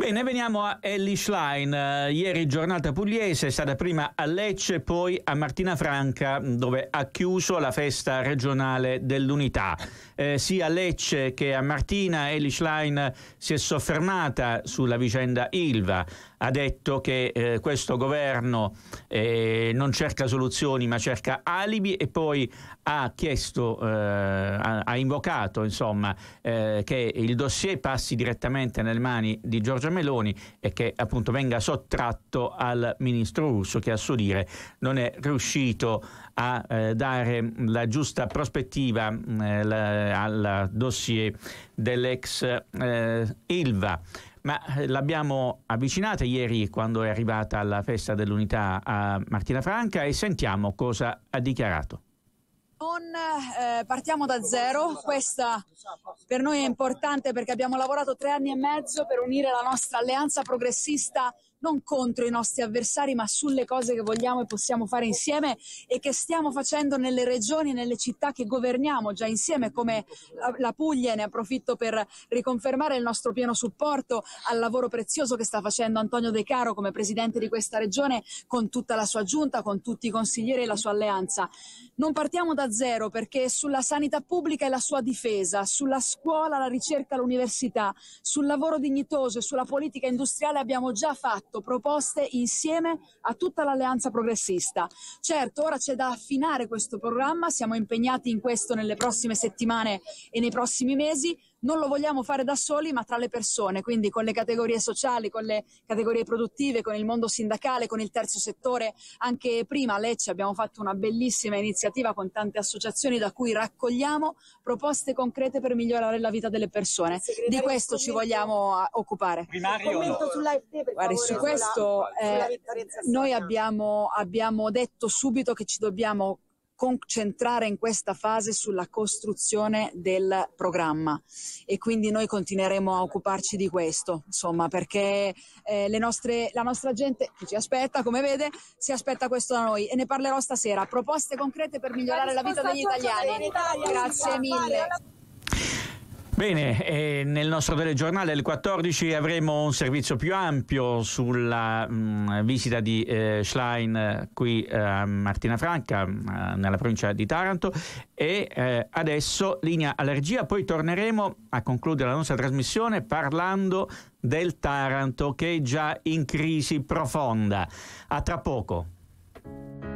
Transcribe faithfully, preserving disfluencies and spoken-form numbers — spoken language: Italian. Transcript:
Bene, veniamo a Elly Schlein. Uh, ieri giornata pugliese, è stata prima a Lecce, poi a Martina Franca, dove ha chiuso la festa regionale dell'Unità. Eh, sia a Lecce che a Martina, Elly Schlein si è soffermata sulla vicenda Ilva. Ha detto che eh, questo governo eh, non cerca soluzioni ma cerca alibi, e poi ha chiesto, eh, ha, ha invocato insomma eh, che il dossier passi direttamente nelle mani di Giorgia Meloni e che appunto venga sottratto al ministro Urso, che a suo dire non è riuscito a eh, dare la giusta prospettiva eh, la, al dossier dell'ex eh, Ilva. Ma l'abbiamo avvicinata ieri quando è arrivata alla festa dell'Unità a Martina Franca, e sentiamo cosa ha dichiarato. Non eh, partiamo da zero, questa per noi è importante perché abbiamo lavorato tre anni e mezzo per unire la nostra alleanza progressista non contro i nostri avversari, ma sulle cose che vogliamo e possiamo fare insieme e che stiamo facendo nelle regioni e nelle città che governiamo già insieme, come la, la Puglia. Ne approfitto per riconfermare il nostro pieno supporto al lavoro prezioso che sta facendo Antonio De Caro come presidente di questa regione, con tutta la sua giunta, con tutti i consiglieri e la sua alleanza. Non partiamo da zero perché sulla sanità pubblica e la sua difesa, sulla scuola, la ricerca, l'università, sul lavoro dignitoso e sulla politica industriale abbiamo già fatto proposte insieme a tutta l'alleanza progressista. Certo, ora c'è da affinare questo programma, siamo impegnati in questo nelle prossime settimane e nei prossimi mesi. Non lo vogliamo fare da soli, ma tra le persone, quindi con le categorie sociali, con le categorie produttive, con il mondo sindacale, con il terzo settore. Anche prima a Lecce abbiamo fatto una bellissima iniziativa con tante associazioni da cui raccogliamo proposte concrete per migliorare la vita delle persone. Di questo ci vogliamo occupare. Primario o no? Guardi, su questo eh, noi abbiamo, abbiamo detto subito che ci dobbiamo concentrare in questa fase sulla costruzione del programma, e quindi noi continueremo a occuparci di questo, insomma, perché eh, le nostre, la nostra gente che ci aspetta, come vede, si aspetta questo da noi, e ne parlerò stasera. Proposte concrete per migliorare la vita degli italiani. Grazie mille. Bene, eh, nel nostro telegiornale alle quattordici avremo un servizio più ampio sulla mh, visita di eh, Schlein qui eh, a Martina Franca, mh, nella provincia di Taranto, e eh, adesso linea alla regia, poi torneremo a concludere la nostra trasmissione parlando del Taranto, che è già in crisi profonda. A tra poco.